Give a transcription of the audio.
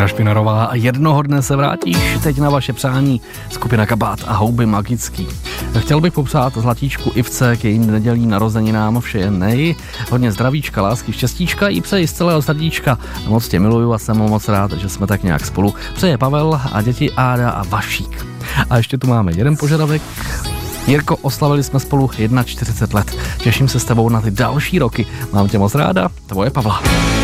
Petra Špinarová a jednoho dne se vrátíš, teď na vaše přání skupina Kabát a Houby magický. Chtěl bych popřát zlatíčku Ivce k jejím nedělí narozeninám vše jen nej. Hodně zdravíčka, lásky, štěstíčka i přeji z celého srdíčka. Moc tě miluju a jsem moc rád, že jsme tak nějak spolu. Přeje Pavel a děti Áda a Vašík. A ještě tu máme jeden požadavek. Jirko, oslavili jsme spolu 41 let. Těším se s tebou na ty další roky. Mám tě moc ráda, tvoje Pavla.